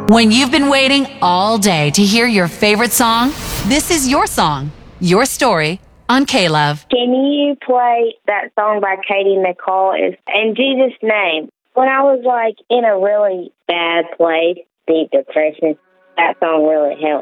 When you've been waiting all day to hear your favorite song, this is your song, your story on K-Love. Can you play that song by Katie Nicole? It's In Jesus' Name. When I was in a really bad place, deep depression, that song really helped.